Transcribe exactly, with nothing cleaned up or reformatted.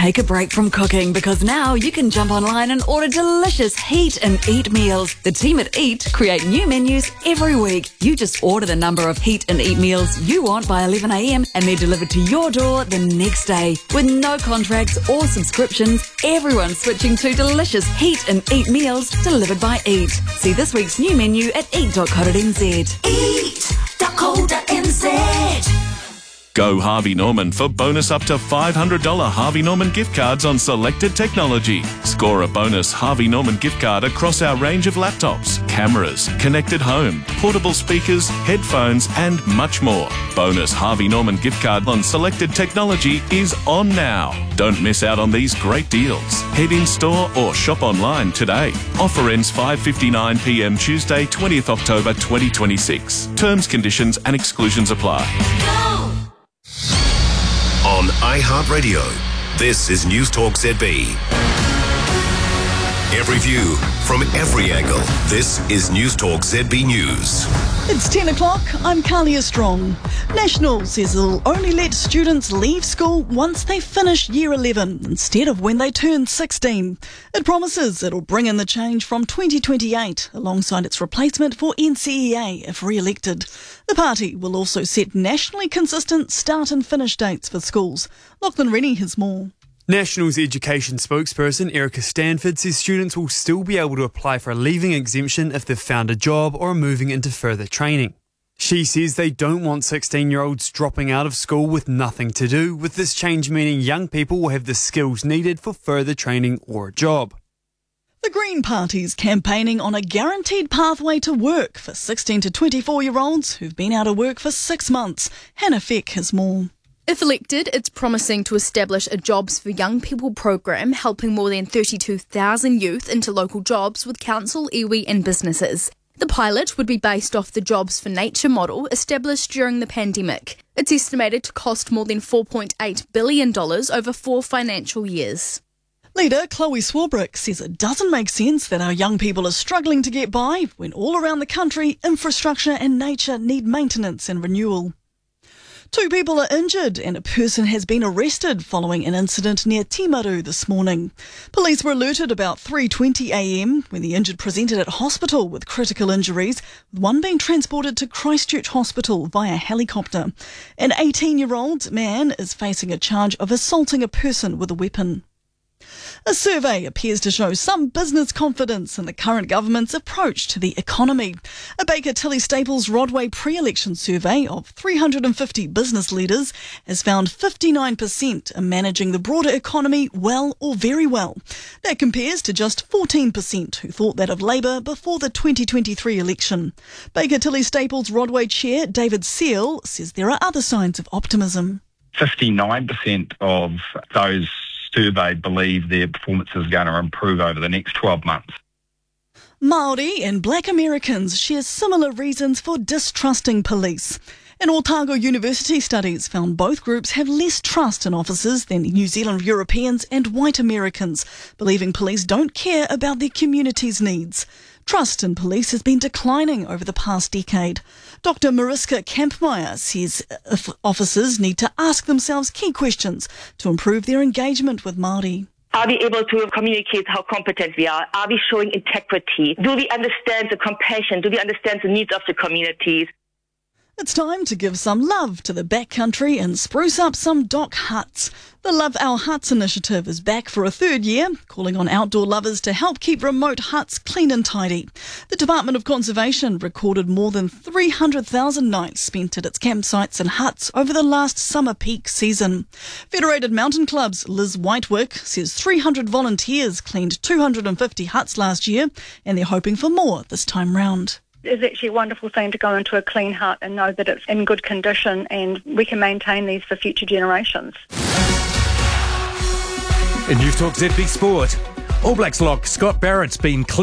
Take a break from cooking because now you can jump online and order delicious Heat and Eat meals. The team at Eat create new menus every week. You just order the number of Heat and Eat meals you want by eleven a.m. and they're delivered to your door the next day. With no contracts or subscriptions, everyone's switching to delicious Heat and Eat meals delivered by Eat. See this week's new menu at eat dot co dot n z. eat dot co dot n z. Go Harvey Norman for bonus up to five hundred dollars Harvey Norman gift cards on selected technology. Score a bonus Harvey Norman gift card across our range of laptops, cameras, connected home, portable speakers, headphones and much more. Bonus Harvey Norman gift card on selected technology is on now. Don't miss out on these great deals. Head in store or shop online today. Offer ends five fifty-nine p.m. Tuesday, twentieth October twenty twenty-six. Terms, conditions and exclusions apply. Go! On iHeartRadio, this is News Talk Z B. Every view from every angle. This is News Talk Z B News. It's ten o'clock. I'm Carlia Strong. National says it'll only let students leave school once they finish year eleven instead of when they turn sixteen. It promises it'll bring in the change from twenty twenty-eight alongside its replacement for N C E A if re-elected. The party will also set nationally consistent start and finish dates for schools. Lachlan Rennie has more. National's education spokesperson Erica Stanford says students will still be able to apply for a leaving exemption if they've found a job or are moving into further training. She says they don't want sixteen-year-olds dropping out of school with nothing to do, with this change meaning young people will have the skills needed for further training or a job. The Green Party's campaigning on a guaranteed pathway to work for sixteen to twenty-four-year-olds who've been out of work for six months. Hannah Feck has more. If elected, it's promising to establish a Jobs for Young People program helping more than thirty-two thousand youth into local jobs with council, iwi and businesses. The pilot would be based off the Jobs for Nature model established during the pandemic. It's estimated to cost more than four point eight billion dollars over four financial years. Leader Chloe Swarbrick says it doesn't make sense that our young people are struggling to get by when all around the country infrastructure and nature need maintenance and renewal. Two people are injured and a person has been arrested following an incident near Timaru this morning. Police were alerted about three twenty a.m. when the injured presented at hospital with critical injuries, with one being transported to Christchurch Hospital via helicopter. An eighteen-year-old man is facing a charge of assaulting a person with a weapon. A survey appears to show some business confidence in the current government's approach to the economy. A Baker Tilly Staples Rodway pre-election survey of three hundred fifty business leaders has found fifty-nine percent are managing the broader economy well or very well. That compares to just fourteen percent who thought that of Labour before the twenty twenty-three election. Baker Tilly Staples Rodway Chair David Seal says there are other signs of optimism. fifty-nine percent of those surveyed believe their performance is going to improve over the next twelve months. Māori and Black Americans share similar reasons for distrusting police. An Otago University studies found both groups have less trust in officers than New Zealand Europeans and white Americans, believing police don't care about their community's needs. Trust in police has been declining over the past decade. Doctor Mariska Kampmeyer says officers need to ask themselves key questions to improve their engagement with Māori. Are we able to communicate how competent we are? Are we showing integrity? Do we understand the compassion? Do we understand the needs of the communities? It's time to give some love to the backcountry and spruce up some dock huts. The Love Our Huts initiative is back for a third year, calling on outdoor lovers to help keep remote huts clean and tidy. The Department of Conservation recorded more than three hundred thousand nights spent at its campsites and huts over the last summer peak season. Federated Mountain Club's Liz Whitewick says three hundred volunteers cleaned two hundred fifty huts last year, and they're hoping for more this time round. It's actually a wonderful thing to go into a clean hut and know that it's in good condition and we can maintain these for future generations. In News Talk Z B Sport, All Blacks lock Scott Barrett's been cleared.